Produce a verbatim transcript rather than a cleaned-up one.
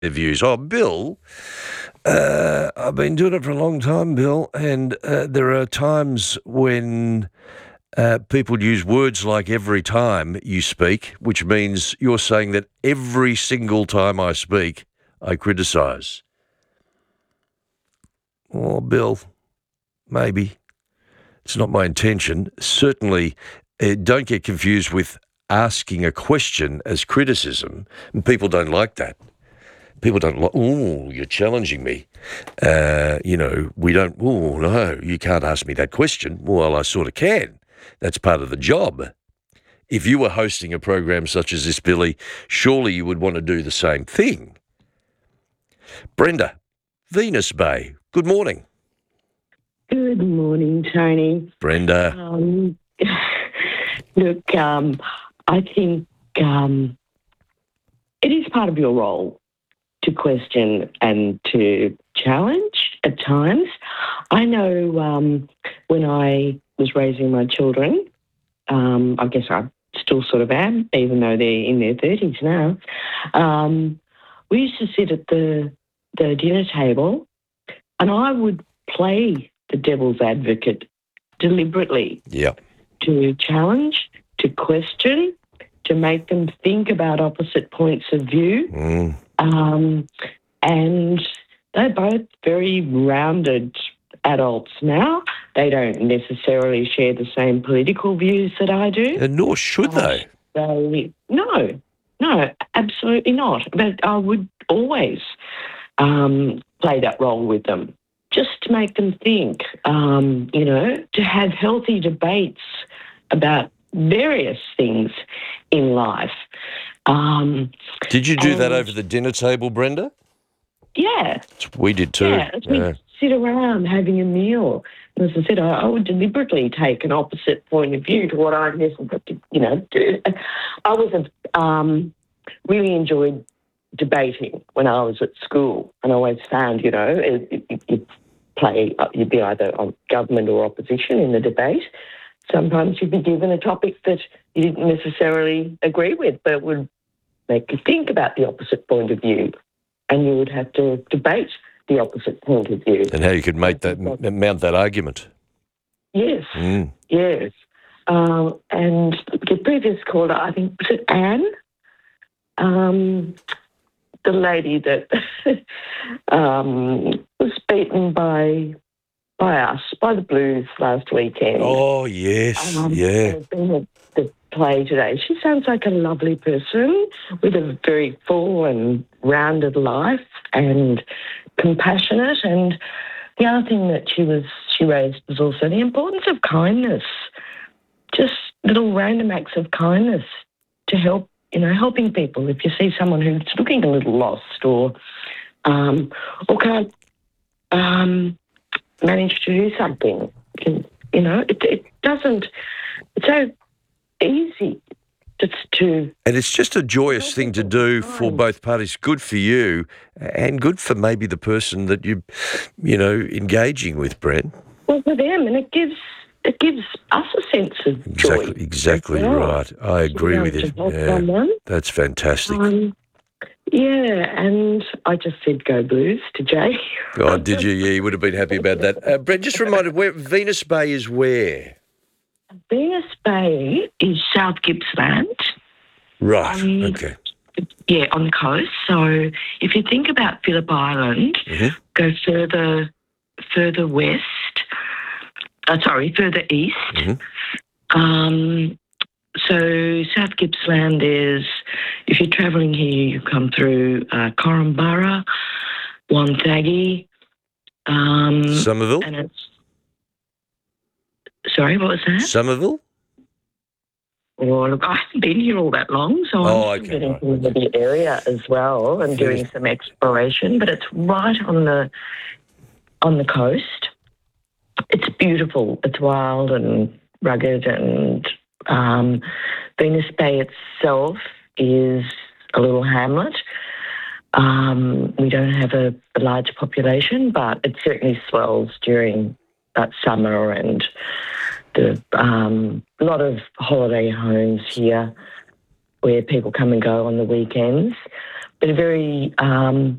their views. Oh, Bill, uh, I've been doing it for a long time, Bill, and uh, there are times when uh, people use words like every time you speak, which means you're saying that every single time I speak, I criticise. Oh, Bill, maybe. It's not my intention. Certainly, uh, don't get confused with asking a question as criticism. And people don't like that. People don't like, oh, you're challenging me. Uh, you know, we don't, oh, no, you can't ask me that question. Well, I sort of can. That's part of the job. If you were hosting a program such as this, Billy, surely you would want to do the same thing. Brenda, Venus Bay, good morning. Good morning, Tony. Brenda. Um, look, um, I think um, it is part of your role to question and to challenge at times. I know um, when I was raising my children, um, I guess I still sort of am, even though they're in their thirties now, um, we used to sit at the, the dinner table and I would play the devil's advocate deliberately. Yeah. To challenge, to question, to make them think about opposite points of view. Mm. Um, and they're both very rounded adults now. They don't necessarily share the same political views that I do. And nor should they. They no, no, absolutely not. But I would always um, play that role with them, just to make them think, um, you know, to have healthy debates about various things in life. Um, Did you do and, that over the dinner table, Brenda? Yeah. We did too. Yeah, as yeah. we sit around having a meal. And as I said, I, I would deliberately take an opposite point of view to what I necessarily, you know, do. I was a, um, really enjoyed debating when I was at school, and I always found, you know, it, it, it, play, you'd be either on government or opposition in the debate. Sometimes you'd be given a topic that you didn't necessarily agree with, but it would make you think about the opposite point of view, and you would have to debate the opposite point of view. And how you could make that, mount that argument. Yes, mm. yes. Um, and the previous caller, I think, was it Anne? Um, the lady that um, was beaten by by us, by the Blues last weekend. Oh, yes, um, yeah. Been at the play today. She sounds like a lovely person with a very full and rounded life and compassionate. And the other thing that she was she raised was also the importance of kindness, just little random acts of kindness to help, you know, helping people. If you see someone who's looking a little lost or um, or can't um, manage to do something, can, you know, it, it doesn't. It's so easy just to. And it's just a joyous thing to do for both parties. Good for you, and good for maybe the person that you, you know, engaging with, Brent. Well, for them, and it gives. It gives us a sense of joy. Exactly, exactly well. right. I agree with you. Yeah, that's fantastic. Um, yeah, and I just said go Blues to Jay. Oh, did you? Yeah, you would have been happy about that. Uh, Brent, just reminded, where Venus Bay is where? Venus Bay is South Gippsland. Right, um, okay. Yeah, on the coast. So if you think about Phillip Island, mm-hmm. go further, further west. Uh, sorry, further east. Mm-hmm. Um, so South Gippsland is, if you're travelling here, you come through uh, Korumburra, Wonthaggi. Um, Somerville? And it's, sorry, what was that? Somerville? Oh, look, I haven't been here all that long, so oh, I'm okay, getting right, to know okay. the area as well and Fair. doing some exploration. But it's right on the on the coast. It's beautiful. It's wild and rugged, and um, Venus Bay itself is a little hamlet. Um, we don't have a, a large population, but it certainly swells during that summer, and the um, a lot of holiday homes here where people come and go on the weekends. but a very um,